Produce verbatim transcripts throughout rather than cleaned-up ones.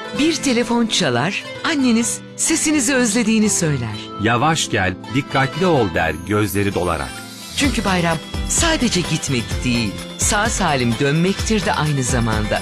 Bir telefon çalar, anneniz sesinizi özlediğini söyler. Yavaş gel, dikkatli ol der gözleri dolarak. Çünkü bayram sadece gitmek değil, sağ salim dönmektir de aynı zamanda.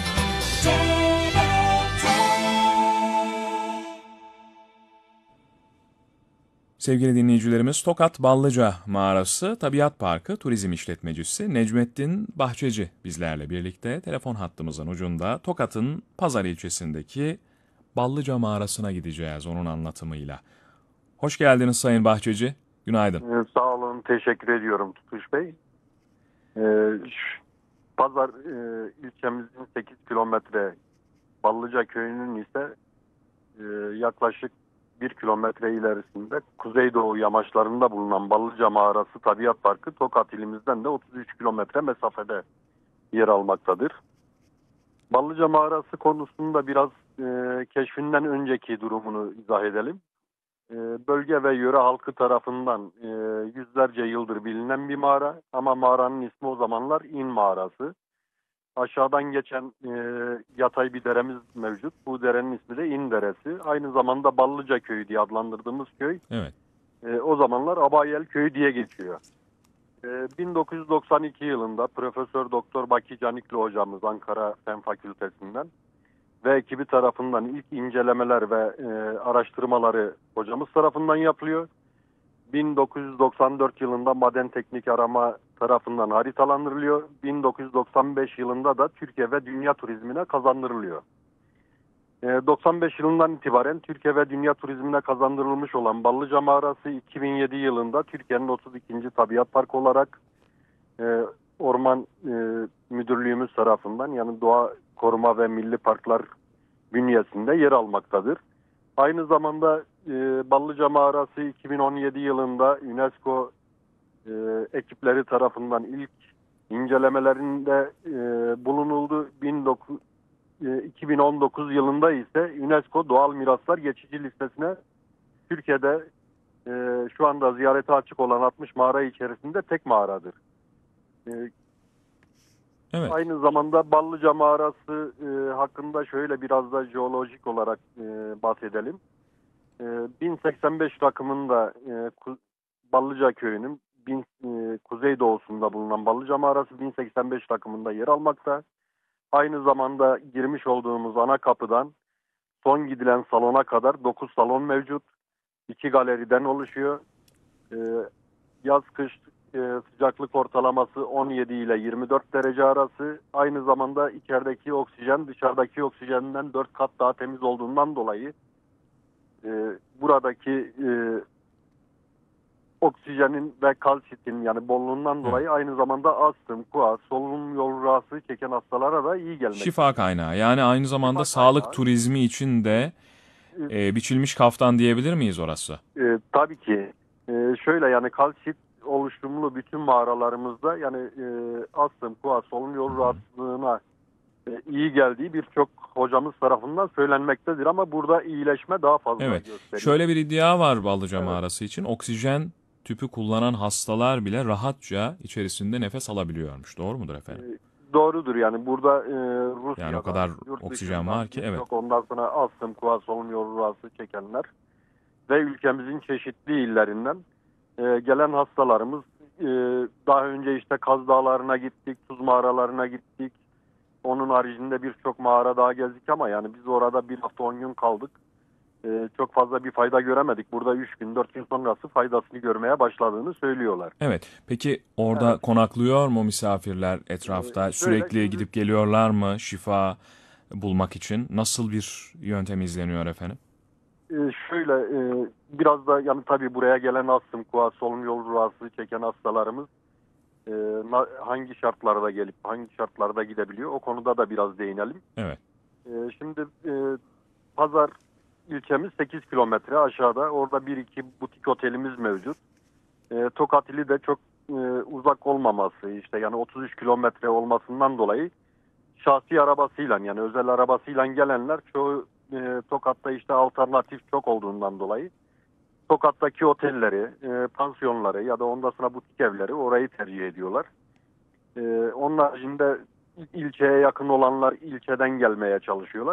Sevgili dinleyicilerimiz, Tokat Ballıca Mağarası Tabiat Parkı Turizm İşletmecisi Necmettin Bahçeci bizlerle birlikte telefon hattımızın ucunda. Tokat'ın Pazar ilçesindeki Ballıca Mağarası'na gideceğiz onun anlatımıyla. Hoş geldiniz Sayın Bahçeci, günaydın. Ee, sağ olun, teşekkür ediyorum Tutuş Bey. Ee, şu, Pazar e, ilçemizin sekiz kilometre, Ballıca köyünün ise e, yaklaşık bir kilometre ilerisinde Kuzeydoğu yamaçlarında bulunan Ballıca Mağarası Tabiat Parkı Tokat ilimizden de otuz üç kilometre mesafede yer almaktadır. Ballıca Mağarası konusunda biraz e, keşfinden önceki durumunu izah edelim. E, bölge ve yöre halkı tarafından e, yüzlerce yıldır bilinen bir mağara ama mağaranın ismi o zamanlar İn Mağarası. Aşağıdan geçen e, yatay bir deremiz mevcut. Bu derenin ismi de İn Deresi. Aynı zamanda Ballıca Köyü diye adlandırdığımız köy. Evet. E, o zamanlar Abayel Köyü diye geçiyor. E, bin dokuz yüz doksan iki yılında Profesör Doktor Baki Canikli hocamız Ankara Fen Fakültesinden ve ekibi tarafından ilk incelemeler ve e, araştırmaları hocamız tarafından yapılıyor. bin dokuz yüz doksan dört yılında Maden Teknik Arama tarafından haritalandırılıyor. bin dokuz yüz doksan beş yılında da Türkiye ve dünya turizmine kazandırılıyor. E, doksan beş yılından itibaren Türkiye ve dünya turizmine kazandırılmış olan Ballıca Mağarası iki bin yedi yılında Türkiye'nin otuz ikinci Tabiat Parkı olarak e, Orman e, Müdürlüğümüz tarafından, yani Doğa Koruma ve Milli Parklar bünyesinde yer almaktadır. Aynı zamanda e, Ballıca Mağarası iki bin on yedi yılında UNESCO e, ekipleri tarafından ilk incelemelerinde e, bulunuldu. iki bin on dokuz yılında ise UNESCO Doğal Miraslar Geçici Listesi'ne Türkiye'de e, şu anda ziyarete açık olan altmış mağara içerisinde tek mağaradır. E, Evet. Aynı zamanda Ballıca Mağarası e, hakkında şöyle biraz da jeolojik olarak e, bahsedelim. E, bin seksen beş rakımında e, Ballıca Köyü'nün bin, e, kuzeydoğusunda bulunan Ballıca Mağarası bin seksen beş rakımında yer almakta. Aynı zamanda girmiş olduğumuz ana kapıdan son gidilen salona kadar dokuz salon mevcut. iki galeriden oluşuyor. E, yaz kış e, sıcaklık ortalaması on yedi ile yirmi dört derece arası. Aynı zamanda içerideki oksijen dışarıdaki oksijenden dört kat daha temiz olduğundan dolayı e, buradaki e, oksijenin ve kalsitin, yani bolluğundan dolayı aynı zamanda astım, kuaz, solunum yolu rahatsızlığı çeken hastalara da iyi gelmektedir. Şifa kaynağı, yani aynı zamanda Şifa sağlık kaynağı. turizmi için de e, biçilmiş kaftan diyebilir miyiz orası? E, tabii ki. E, şöyle yani kalsit oluşumlu bütün mağaralarımızda yani e, astım, kuaz, solunum yolu rahatsızlığına e, iyi geldiği birçok hocamız tarafından söylenmektedir ama burada iyileşme daha fazla Evet. gösteriyor. Şöyle bir iddia var Ballıca Evet. Mağarası için. Oksijen tüpü kullanan hastalar bile rahatça içerisinde nefes alabiliyormuş. Doğru mudur efendim? E, doğrudur, yani burada e, Rusya'da, Yani o kadar yurt oksijen dışından var ki, evet. birçok, ondan sonra astım, kuaz, solunum yolu rahatsızlığı çekenler ve ülkemizin çeşitli illerinden e, gelen hastalarımız, e, daha önce işte Kaz Dağları'na gittik, Tuz mağaralarına gittik. Onun haricinde birçok mağara daha gezdik ama yani biz orada bir hafta on gün kaldık. Ee, çok fazla bir fayda göremedik. Burada üç gün dört gün sonrası faydasını görmeye başladığını söylüyorlar. Evet. Peki orada Evet. konaklıyor mu misafirler etrafta? Ee, Sürekli şöyle- gidip geliyorlar mı şifa bulmak için? Nasıl bir yöntem izleniyor efendim? Ee, şöyle e, biraz da yani tabii buraya gelen astım, kuaz, solunum yolu rahatsızlığı çeken hastalarımız e, na- hangi şartlarda gelip hangi şartlarda gidebiliyor? O konuda da biraz değinelim. Evet. E, şimdi e, Pazar ilçemiz sekiz kilometre aşağıda. Orada bir iki butik otelimiz mevcut. E, Tokat ili de çok e, uzak olmaması, işte yani otuz üç kilometre olmasından dolayı şahsi arabasıyla, yani özel arabasıyla gelenler çoğu e, Tokat'ta işte alternatif çok olduğundan dolayı Tokat'taki otelleri, e, pansiyonları ya da ondan sonra butik evleri orayı tercih ediyorlar. E, onun haricinde ilçeye yakın olanlar ilçeden gelmeye çalışıyorlar.